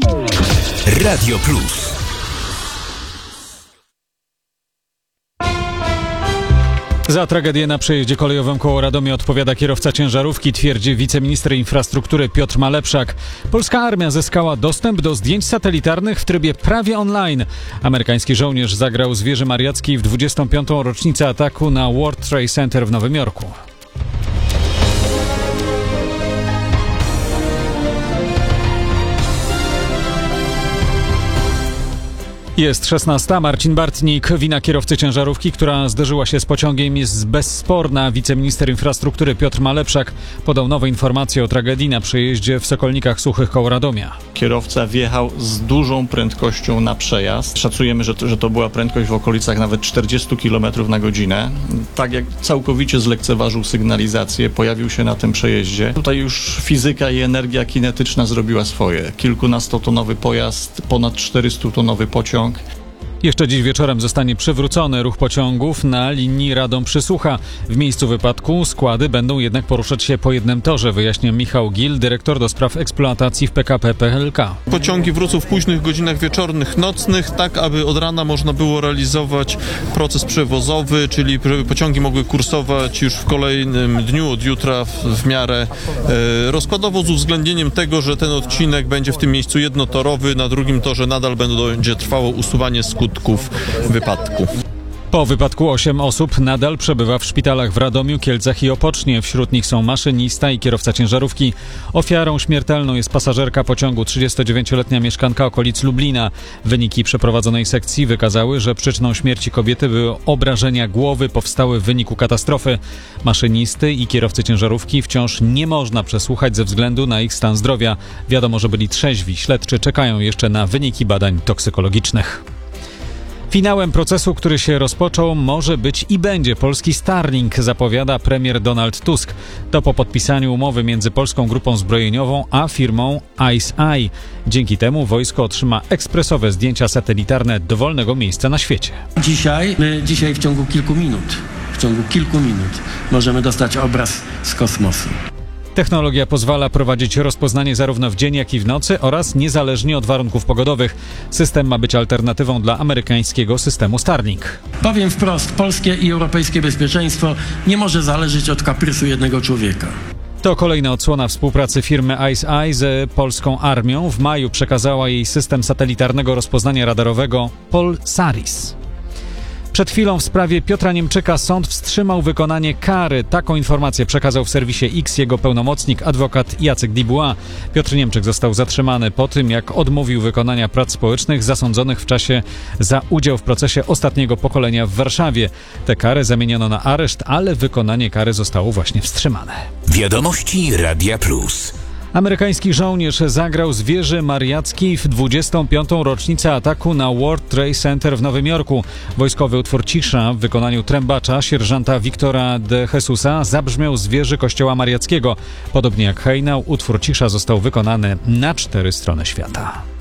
Radio Plus. Za tragedię na przejeździe kolejowym koło Radomia odpowiada kierowca ciężarówki, twierdzi wiceminister infrastruktury Piotr Malepszak. Polska armia zyskała dostęp do zdjęć satelitarnych w trybie prawie online. Amerykański żołnierz zagrał z wieży mariackiej w 25. rocznicę ataku na World Trade Center w Nowym Jorku. Jest 16. Marcin Bartnik. Wina kierowcy ciężarówki, która zderzyła się z pociągiem, jest bezsporna. Wiceminister infrastruktury Piotr Malepszak podał nowe informacje o tragedii na przejeździe w Sokolnikach Suchych koło Radomia. Kierowca wjechał z dużą prędkością na przejazd. Szacujemy, że to była prędkość w okolicach nawet 40 km na godzinę. Tak jak całkowicie zlekceważył sygnalizację, pojawił się na tym przejeździe. Tutaj już fizyka i energia kinetyczna zrobiła swoje. Kilkunastotonowy pojazd, ponad 400-tonowy pociąg. Jeszcze dziś wieczorem zostanie przywrócony ruch pociągów na linii Radom-Przysłucha. W miejscu wypadku składy będą jednak poruszać się po jednym torze, wyjaśnia Michał Gil, dyrektor do spraw eksploatacji w PKP PLK. Pociągi wrócą w późnych godzinach wieczornych, nocnych, tak aby od rana można było realizować proces przewozowy, czyli żeby pociągi mogły kursować już w kolejnym dniu, od jutra w miarę rozkładowo, z uwzględnieniem tego, że ten odcinek będzie w tym miejscu jednotorowy, na drugim torze nadal będzie trwało usuwanie skutków wypadku. Po wypadku 8 osób nadal przebywa w szpitalach w Radomiu, Kielcach i Opocznie. Wśród nich są maszynista i kierowca ciężarówki. Ofiarą śmiertelną jest pasażerka pociągu, 39-letnia mieszkanka okolic Lublina. Wyniki przeprowadzonej sekcji wykazały, że przyczyną śmierci kobiety były obrażenia głowy powstałe w wyniku katastrofy. Maszynisty i kierowcy ciężarówki wciąż nie można przesłuchać ze względu na ich stan zdrowia. Wiadomo, że byli trzeźwi. Śledczy czekają jeszcze na wyniki badań toksykologicznych. Finałem procesu, który się rozpoczął, może być i będzie polski Starlink, zapowiada premier Donald Tusk. To po podpisaniu umowy między Polską Grupą Zbrojeniową a firmą ICEYE. Dzięki temu wojsko otrzyma ekspresowe zdjęcia satelitarne dowolnego miejsca na świecie. Dzisiaj w ciągu kilku minut możemy dostać obraz z kosmosu. Technologia pozwala prowadzić rozpoznanie zarówno w dzień, jak i w nocy oraz niezależnie od warunków pogodowych. System ma być alternatywą dla amerykańskiego systemu Starlink. Powiem wprost, polskie i europejskie bezpieczeństwo nie może zależeć od kaprysu jednego człowieka. To kolejna odsłona współpracy firmy ICEYE z polską armią. W maju przekazała jej system satelitarnego rozpoznania radarowego Polaris. Przed chwilą w sprawie Piotra Niemczyka sąd wstrzymał wykonanie kary. Taką informację przekazał w serwisie X jego pełnomocnik, adwokat Jacek Dubois. Piotr Niemczyk został zatrzymany po tym, jak odmówił wykonania prac społecznych zasądzonych w czasie za udział w procesie ostatniego pokolenia w Warszawie. Tę karę zamieniono na areszt, ale wykonanie kary zostało właśnie wstrzymane. Wiadomości Radia Plus. Amerykański żołnierz zagrał z wieży mariackiej w 25. rocznicę ataku na World Trade Center w Nowym Jorku. Wojskowy utwór Cisza w wykonaniu trębacza sierżanta Wiktora de Jesusa zabrzmiał z wieży kościoła mariackiego. Podobnie jak hejnał, utwór Cisza został wykonany na 4 strony świata.